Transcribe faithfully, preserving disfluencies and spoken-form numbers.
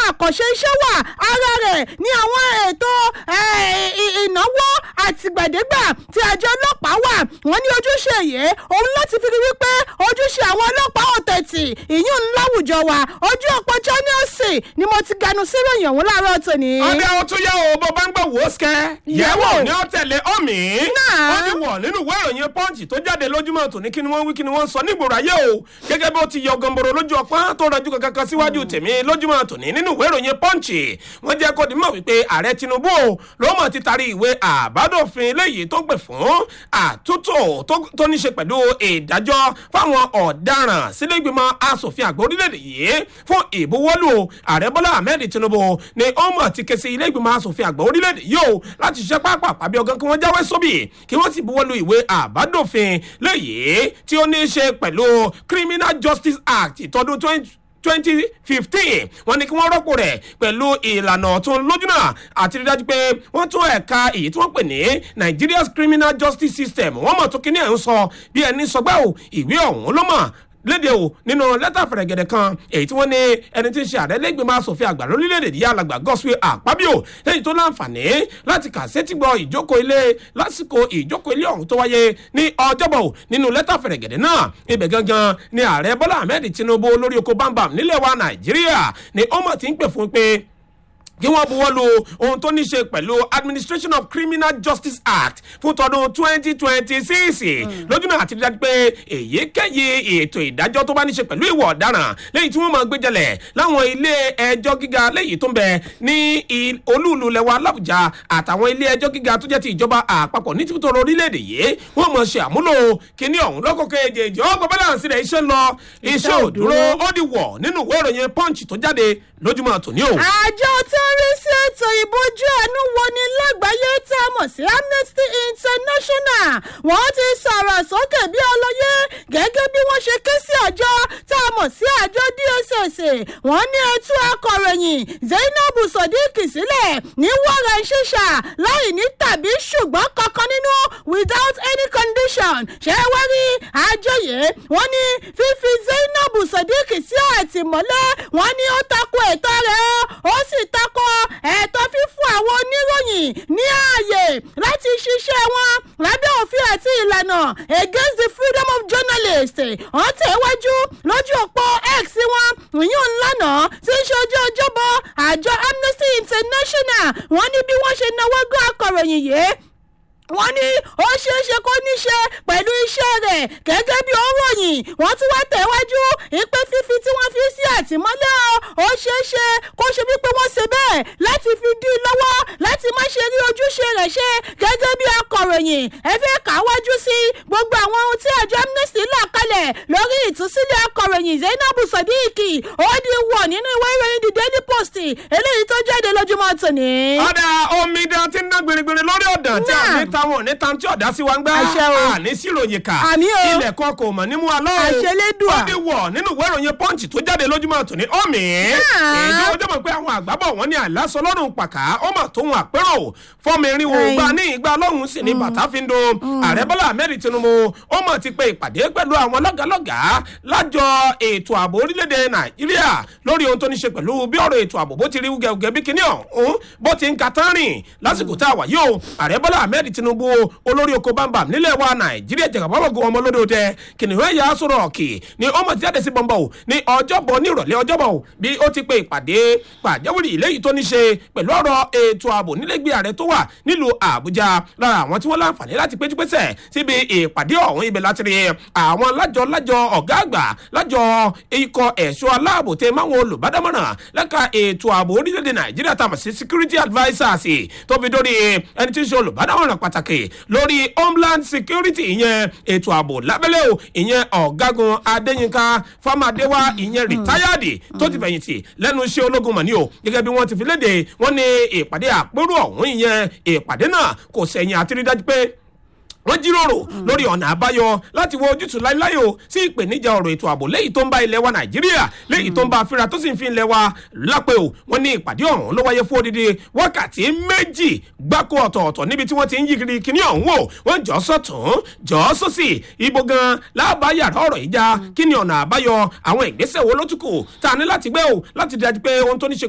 àkànṣe iṣẹ́ wà ara rẹ̀ ní àwọn ètò ìnáwó àtìgbàdégbà tí àjọ ọlọ́pàá wà wọ́n ní ojúṣe yìí òun láti fi rí wípé ojúṣe àwọn ọlọ́pàá ọ̀tẹ̀tì ìyún láwùjọ wa ojú ọ̀pọ̀ channelsi ni mo ti ganu sí ìròyìn ọ̀hún láàárọ̀ tòní. ọdẹ ọtún yẹ o bó bá ń gbọ́ wò ó sikẹ́ yẹ̀wò ní ọ̀tẹ̀lẹ̀ ọ̀mì ó ti wọ̀ nínú ìwé ìròyìn pọ́ǹchì tó jáde lójúmọ́ tòní kí ni wọ́n wí kí ni wọ́n sọ nígboro ayé o gẹ́gẹ́ bí ó ti yọ gọ̀ǹbòrò lójú ọpọ́n tó rọjú kankan síwájú tèmi lójúmọ́ tòní nínú ìwé ìròyìn pọ́ǹchì wọ́n jẹ́ kó di mọ̀ wípé ààrẹ Tinubu ló mọ̀ ti tarí ìwé àbádòfin léyìí tó gbè fún àtúntò tó ní ṣe pẹ̀lú ìdájọ́ fáwọn ọ̀daràn sílẹ̀gbìmọ̀ asòfin àgbà orílẹ̀-èdè yìí fún ìbuwọ́lù ààrẹ Bọ́lá Ahmed Tinubu ni ó mọ̀ ti ké sí ilé-ìgbìmọ̀ asòfin àgbà orílẹ̀-èdè yìí o láti ṣiṣẹ́ pápá pàbí ọgán kí wọ́n jáwé sóbì kí wọ́n sì buwọ́lù ìwé àbádòfin léyìí tí ó ní í ṣe pẹ̀lú Criminal Justice Act ìtọ́dún twenty fifteen wọ́n ní kí wọ́n rọ́pò rẹ̀ pẹ̀lú ìlànà ọ̀tún lójúnà àti rí dájú pé wọ́n tún ẹ̀ka èyí tí wọ́n pè ní Nigeria's Criminal Justice System wọ́n mọ̀ tó kíní ẹ̀ ń sọ bí ẹni sọgbà ò ìwé ọ̀hún ló mọ̀ léde o nínú lẹ́tà fẹ̀rẹ̀gẹ̀dẹ̀ kan èyí tí wọ́n ní ẹni tí ń ṣe ààrẹ lẹ́gbẹ̀mọ asòfin àgbà lórílẹ̀‐èdè yìí alàgbà Godswill Akpabio lẹ́yìn tó láǹfààní láti kà sétí gbọ́ ìjókòó ilé lásìkò ìjókòó ilé ọ̀hún tó wáyé ní ọjọ́bọ̀ nínú lẹ́tà fẹ̀rẹ̀gẹ̀dẹ̀ náà ibẹ̀ gangan ni ààrẹ Bọ́lá Ahmed Tinubu lórí oko bámbam nílẹ̀ wa Nàìjíríà ni ó mọ̀ tí ń pè fún pé kí wọ́n buwọ́ lu ohun tó ní ṣe pẹ̀lú Administration of Criminal Justice Act fún tọdún twenty twenty six lójúnà àti dídájú pé èyíkéyìí ètò ìdájọ́ tó bá ní ṣe pẹ̀lú ìwà ọ̀daràn lẹ́yìn tí wọ́n máa gbé jẹlẹ̀ láwọn ilé ẹjọ́ gíga lẹ́yìn tó ń bẹ ní olúùlú lẹwa l'Àbújá àtàwọn ilé ẹjọ́ gíga tó jẹ́ ti ìjọba àpapọ̀ ní tìbútò orílẹ̀-èdè yìí wọ́n máa ṣe àmúlò kíní ọ̀hún lọ́kọ̀ọ́kọ́ èjèèjì ọgbọ̀n balance rẹ̀ iṣẹ́ ń lọ iṣẹ́ òdúró ó di wọ̀ nínú ìwé ìròyìn Punch tó jáde lójúmọ́ tòní o. àjọ tó ń rí sí ètò ìbójú àánú wo ni lágbàáyé tá a mọ̀ sí Amnesty International wọ́n ti sọ̀rọ̀ sókè bí ọlọ́yẹ gẹ́gẹ́ bí wọ́n ṣe ké sí àjọ tá a mọ̀ sí àjọ D S S wọ́n ní ẹtú akọ̀ròyìn Zainab Sodiq sílẹ̀ ní wàrà ṣíṣà láì ní tàbí ṣùgbọ́n kankan nínú without any condition ṣé wá rí àjọ yìí wọ́n ní fífi Zainab Sodiq sí àtìmọ́lé wọ́n ní ó tako ẹ̀tọ́ rẹ̀ ó sì tako ẹ̀tọ́ fífún àwọn oníròyìn ní ààyè láti ṣiṣẹ́ wọn lábẹ́ òfin àti ìlànà against the freedom of journalists wọ́n tẹ̀wájú lójú òpó X wọn ìyún ńlànà tí ń ṣe ojú ọjọ́bọ̀ àjọ Amnesty International wọ́n ní bí wọ́n ṣe náwó gán akọ̀ròyìn yìí wọ́n ní ó ṣeéṣe kó níṣe pẹ̀lú iṣẹ́ rẹ̀ gẹ́gẹ́ bí òròyìn wọ́n tún wá tẹ̀wájú ìpè fífi tí wọ́n fi sí àtìmọ́lé ó ṣeéṣe kó ṣe wípé wọ́n ṣe bẹ́ẹ̀ láti fi dí lọ́wọ́ láti má ṣe rí ojúṣe rẹ̀ ṣe gẹ́gẹ́ bí akọ̀ròyìn ẹ fẹ́ kà wájú sí gbogbo àwọn ohun tí àjọ Amnesty là kalẹ̀ lórí ìtúsílẹ̀ akọ̀ròyìn Zainab Sodiq ó di wọ̀ nínú ìwé ìròyìn The Daily Post eléyìí tó jáde lójúmọ́ tòní. ọ̀dà omidan ti ń dá gbèrègbèrè lórí ọ̀dàn tí a ní táwọn ní tàǹtí ọ̀dá sí wa ń gbá àní síròyìn kà ilẹ̀ kan kò mọ̀ nímú alọ́ ó di wọ̀ nínú ìwé ìròyìn Punch tó jáde lójúmọ́ tòní ọ̀mì èyí ó jẹ́ mọ̀ pé àwọn àgbábọ̀ wọn ní àìlásọ lọ́rùn pàkà ó mà tóun àpérò fọ́ọ̀mù irinwó gba ní ìgbà lọ́hùn sí ní bàtà fi ń do ààrẹ Bọ́lá Ahmed Tinubu ó mọ̀ ti pe ìpàdé pẹ̀lú àwọn lọ́gàlọ́gà lájọ ètò ààbò orílẹ̀-èdè Nàìjíríà lórí ohun tó ní ṣe pẹ̀lú bí ọ̀rọ̀ ètò ààbò bó ti rí wúgẹ́wúgẹ́ bí kíní ọ̀hún bó ti ń ka tán rìn lásìkò tá a wà yìí o ààrẹ Bọ́lá Ahmed Tinubu olórí oko bámbam nílẹ̀ wa Nàìjíríà jẹ̀gàbọ́bọ̀gùn ọmọ olódòdẹ kìnìún ẹ̀yà sọ̀rọ̀ ọ̀kì ni ó mọ̀ ti jáde sí bọ̀m̀bọ̀ ní ọjọ́bọ̀ ní ìrọ̀lẹ́ ọjọ́bọ̀ bí ó ti pe ìpàdé pàjáwìrì léyìí tó ní ṣe pẹ̀lú ọ̀rọ̀ ètò ààbò nílẹ̀gbẹ́ ààrẹ tó wà nílùú Àbújá lára àwọn tí wọ́n láǹfààní láti péjúpésẹ̀ síbi ìpàdé ọ̀hún ibẹ̀ láti rí àwọn lájọ lájọ ọ̀gá àgbà lájọ ikọ̀ ẹ̀ṣọ́ aláàbò tẹ máwọn olùbádámọ̀ràn lẹ́ka ètò ààbò orílẹ̀-èdè Nàìjíríà tàmà sí security advisers tó fi dórí ẹni tí ń ṣe olùbádámọ̀ràn pàtàkì lórí Homeland Security ìyẹn ètò ààbò lábẹ́lẹ̀ o ìyẹn ọ̀gágun Adéyínká Fámádéwá ìyẹn rìtáyàdì tó ti fẹ̀yìntì lẹ́nu iṣẹ́ ológun mọ̀ ní o gẹ́gẹ́ bí wọ́n ti fi léde wọ́n ní ìpàdé àpérò ọ̀hún ìyẹn ìpàdé náà kò sẹ̀yìn àti rí dájú pé wọ́n jíròrò lórí ọ̀nà àbáyọ láti wo ojútùú láíláí o sí ìpèníjà ọ̀rọ̀ ètò ààbò léyìí tó ń bá ilẹ̀ wa Nàìjíríà léyìí tó ń bá afínra tó sì ń fi ilẹ̀ wa lápẹ́ o wọ́n ní ìpàdé ọ̀hún ló wáyé fún odidi wákàtí méjì gbáko ọ̀tọ̀ọ̀tọ̀ níbi tí wọ́n ti ń yí kiri kíní ọ̀hún wò wọ́n jọ́ sọ̀tún jọ́ sósì ibo gan láàbá yàrá ọ̀rọ̀ ìjà kí ni ọ̀nà àbáyọ àwọn ìgbésẹ̀ wo ló tún kù tá a ní láti gbé o láti dájú pé ohun tó ní ṣe